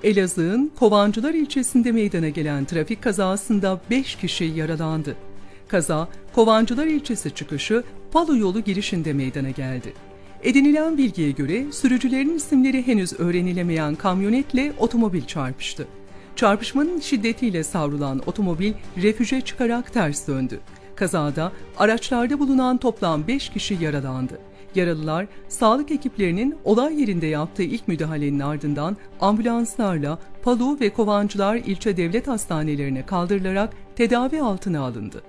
Elazığ'ın Kovancılar ilçesinde meydana gelen trafik kazasında 5 kişi yaralandı. Kaza, Kovancılar ilçesi çıkışı Palu yolu girişinde meydana geldi. Edinilen bilgiye göre sürücülerin isimleri henüz öğrenilemeyen kamyonetle otomobil çarpıştı. Çarpışmanın şiddetiyle savrulan otomobil refüje çıkarak ters döndü. Kazada araçlarda bulunan toplam 5 kişi yaralandı. Yaralılar, sağlık ekiplerinin olay yerinde yaptığı ilk müdahalenin ardından ambulanslarla Palu ve Kovancılar ilçe devlet hastanelerine kaldırılarak tedavi altına alındı.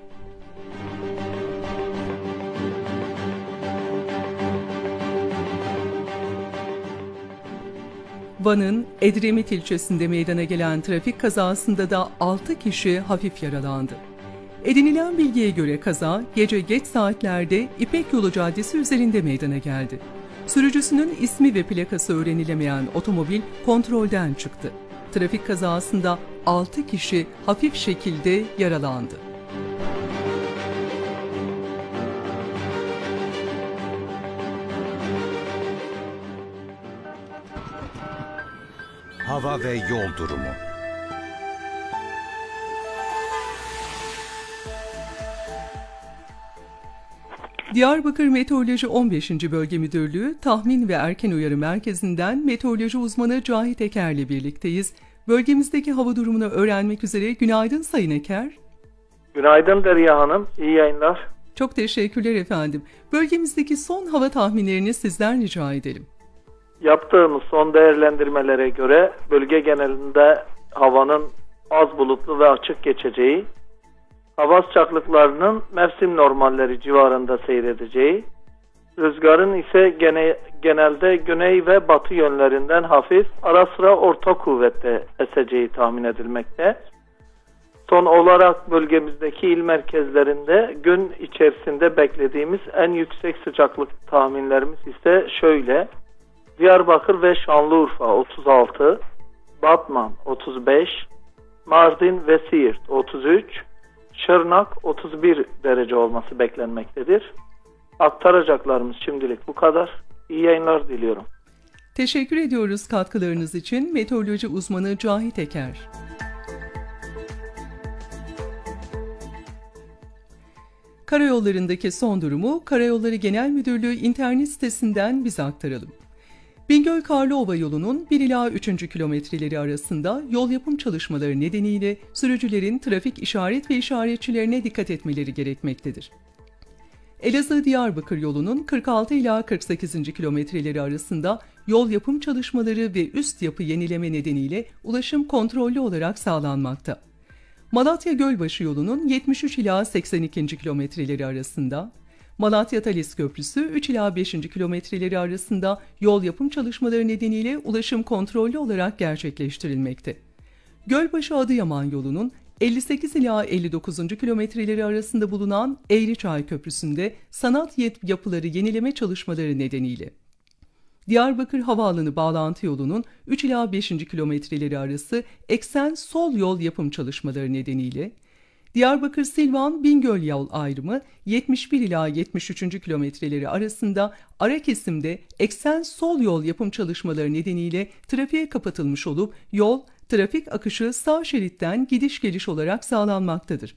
Van'ın Edremit ilçesinde meydana gelen trafik kazasında da 6 kişi hafif yaralandı. Edinilen bilgiye göre kaza gece geç saatlerde İpek Yolu Caddesi üzerinde meydana geldi. Sürücüsünün ismi ve plakası öğrenilemeyen otomobil kontrolden çıktı. Trafik kazasında 6 kişi hafif şekilde yaralandı. Hava ve yol durumu. Diyarbakır Meteoroloji 15. Bölge Müdürlüğü Tahmin ve Erken Uyarı Merkezi'nden meteoroloji uzmanı Cahit Eker'le birlikteyiz. Bölgemizdeki hava durumunu öğrenmek üzere günaydın Sayın Eker. Günaydın Derya Hanım, iyi yayınlar. Çok teşekkürler efendim. Bölgemizdeki son hava tahminlerini sizden rica edelim. Yaptığımız son değerlendirmelere göre bölge genelinde havanın az bulutlu ve açık geçeceği, hava sıcaklıklarının mevsim normalleri civarında seyredeceği, rüzgarın ise genelde güney ve batı yönlerinden hafif, ara sıra orta kuvvette eseceği tahmin edilmekte. Son olarak bölgemizdeki il merkezlerinde gün içerisinde beklediğimiz en yüksek sıcaklık tahminlerimiz ise şöyle: Diyarbakır ve Şanlıurfa 36, Batman 35, Mardin ve Siirt 33, Şırnak 31 derece olması beklenmektedir. Aktaracaklarımız şimdilik bu kadar. İyi yayınlar diliyorum. Teşekkür ediyoruz katkılarınız için meteoroloji uzmanı Cahit Eker. Karayollarındaki son durumu Karayolları Genel Müdürlüğü internet sitesinden bize aktaralım. Bingöl-Karlıova yolunun 1 ila 3. kilometreleri arasında yol yapım çalışmaları nedeniyle sürücülerin trafik işaret ve işaretçilerine dikkat etmeleri gerekmektedir. Elazığ-Diyarbakır yolunun 46 ila 48. kilometreleri arasında yol yapım çalışmaları ve üst yapı yenileme nedeniyle ulaşım kontrollü olarak sağlanmakta. Malatya-Gölbaşı yolunun 73 ila 82. kilometreleri arasında, Malatya-Talis Köprüsü 3 ila 5. kilometreleri arasında yol yapım çalışmaları nedeniyle ulaşım kontrollü olarak gerçekleştirilmekte. Gölbaşı-Adıyaman yolunun 58 ila 59. kilometreleri arasında bulunan Eğriçay Köprüsü'nde sanat yapıları yenileme çalışmaları nedeniyle. Diyarbakır Havaalanı bağlantı yolunun 3 ila 5. kilometreleri arası eksen sol yol yapım çalışmaları nedeniyle, Diyarbakır-Silvan-Bingöl yol ayrımı 71 ila 73. kilometreleri arasında ara kesimde eksen sol yol yapım çalışmaları nedeniyle trafiğe kapatılmış olup yol, trafik akışı sağ şeritten gidiş geliş olarak sağlanmaktadır.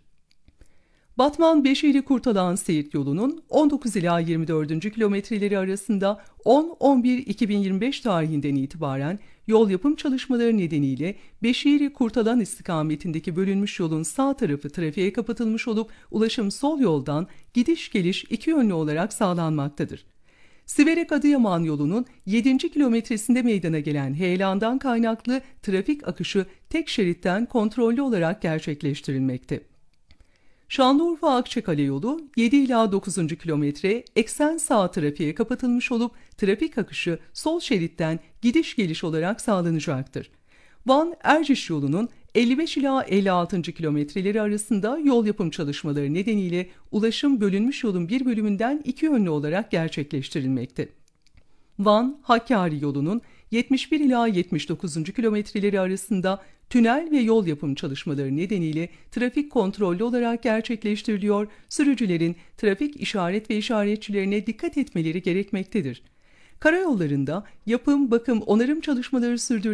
Batman-Beşili-Kurtalan-Siirt yolunun 19 ila 24. kilometreleri arasında 10-11-2025 tarihinden itibaren yol yapım çalışmaları nedeniyle Beşili-Kurtalan istikametindeki bölünmüş yolun sağ tarafı trafiğe kapatılmış olup ulaşım sol yoldan gidiş geliş iki yönlü olarak sağlanmaktadır. Siverek-Adıyaman yolunun 7. kilometresinde meydana gelen heyelandan kaynaklı trafik akışı tek şeritten kontrollü olarak gerçekleştirilmekte. Şanlıurfa-Akçakale yolu 7 ila 9. kilometre eksen sağ trafiğe kapatılmış olup trafik akışı sol şeritten gidiş geliş olarak sağlanacaktır. Van-Erciş yolunun 55 ila 56. kilometreleri arasında yol yapım çalışmaları nedeniyle ulaşım bölünmüş yolun bir bölümünden iki yönlü olarak gerçekleştirilmekte. Van-Hakkari yolunun 71 ila 79. kilometreleri arasında tünel ve yol yapım çalışmaları nedeniyle trafik kontrollü olarak gerçekleştiriliyor, sürücülerin trafik işaret ve işaretçilerine dikkat etmeleri gerekmektedir. Karayollarında yapım, bakım, onarım çalışmaları sürdürülmektedir.